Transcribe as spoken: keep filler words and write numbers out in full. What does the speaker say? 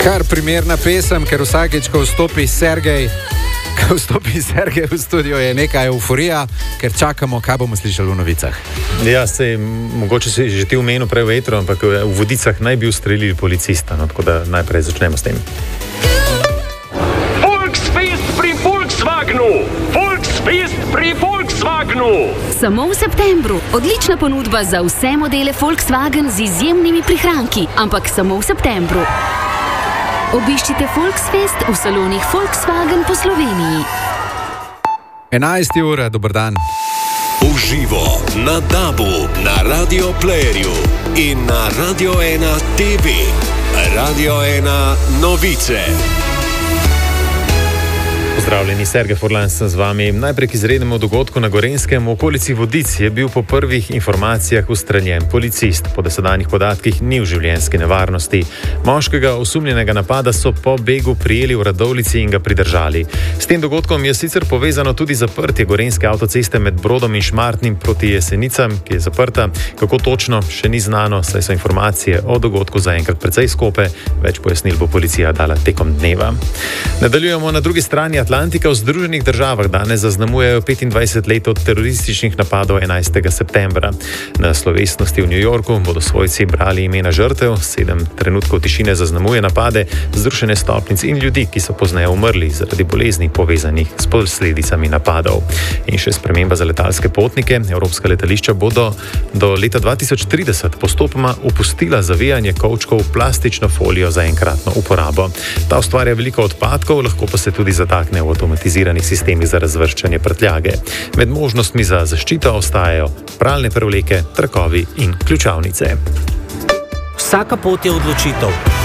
Kar primerna pesem, ker vsakeč, ko vstopi Sergej, ko vstopi Sergej v studio, je neka euforija, ker čakamo, kaj bomo slišali v novicah. Ja, sej, mogoče si že ti omenil prej v etru, ampak v Vodicah naj bi ustrelili policista, no, tako da najprej začnemo s tem. Volksfest pri Volkswagenu! Volksfest pri Volkswagenu! Samo v septembru. Odlična ponudba za vse modele Volkswagen z izjemnimi prihranki, ampak samo v septembru. Obiščite Volksfest v salonih Volkswagen po Sloveniji. enajsta ura, dober dan. Uživo na DAB-u, na Radio Playerju in na Radio ena T V. Radio ena novice. Pozdravljeni, Sergej Furlan sem z vami. Najprej k izrednemu dogodku na Gorenjskem. V okolici Vodic je bil po prvih informacijah ustranjen policist. Po dosedanjih podatkih ni v življenjski nevarnosti. Moškega osumljenega napada so po begu prijeli v Radovljici in ga pridržali. S tem dogodkom je sicer povezano tudi zaprtje gorenjske avtoceste med Brodom in Šmartnim proti Jesenicam, ki je zaprta. Kako točno, še ni znano, saj so informacije o dogodku zaenkrat precej skope. Več pojasnil bo policija dala tekom dneva. Nadaljujemo na drugi strani Atlantika. V Združenih državah danes zaznamujejo petindvajset let od terorističnih napadov enajstega septembra. Na slovesnosti v New Yorku bodo svojci brali imena žrtev, sedem trenutkov tišine zaznamuje napade, zrušene stopnic in ljudi, ki so pozneje umrli zaradi bolezni povezanih s posledicami napadov. In še sprememba za letalske potnike. Evropska letališča bodo do leta dva tisoč trideset postopoma opustila zavijanje kovčkov v plastično folijo za enkratno uporabo. Ta ustvarja veliko odpadkov, lahko pa se tudi zatakne v avtomatiziranih sistemih za razvrščanje prtljage. Med možnostmi za zaščito ostajajo pralne prevleke, trakovi in ključavnice. Vsaka pot je odločitev.